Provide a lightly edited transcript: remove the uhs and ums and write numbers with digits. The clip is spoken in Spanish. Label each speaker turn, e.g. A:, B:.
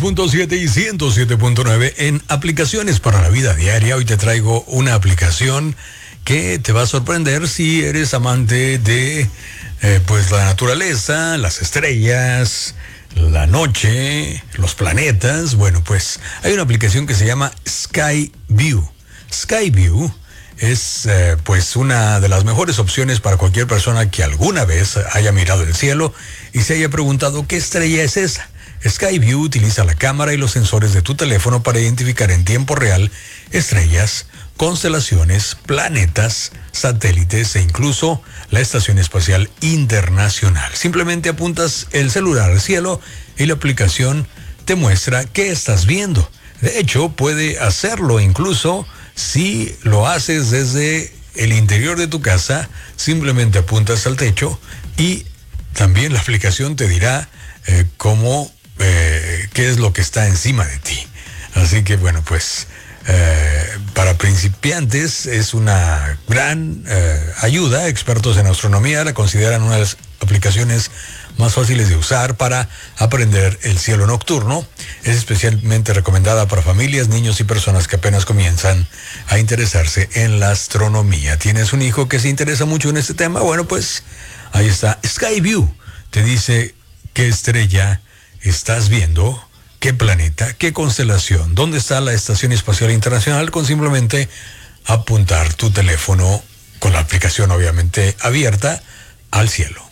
A: .7 y 107.9 en aplicaciones para la vida diaria. Hoy te traigo una aplicación que te va a sorprender si eres amante de pues la naturaleza, las estrellas, la noche, los planetas. Bueno, pues hay una aplicación que se llama Skyview. Skyview es pues una de las mejores opciones para cualquier persona que alguna vez haya mirado el cielo y se haya preguntado ¿qué estrella es esa? Skyview utiliza la cámara y los sensores de tu teléfono para identificar en tiempo real estrellas, constelaciones, planetas, satélites e incluso la Estación Espacial Internacional. Simplemente apuntas el celular al cielo y la aplicación te muestra qué estás viendo. De hecho, puede hacerlo incluso si lo haces desde el interior de tu casa. Simplemente apuntas al techo y también la aplicación te dirá qué es lo que está encima de ti. Así que bueno, pues para principiantes es una gran ayuda. Expertos en astronomía la consideran una de las aplicaciones más fáciles de usar para aprender el cielo nocturno. Es especialmente recomendada para familias, niños y personas que apenas comienzan a interesarse en la astronomía. ¿Tienes un hijo que se interesa mucho en este tema? Bueno, pues ahí está. Skyview te dice qué estrella estás viendo, qué planeta, qué constelación, dónde está la Estación Espacial Internacional, con simplemente apuntar tu teléfono con la aplicación obviamente abierta al cielo.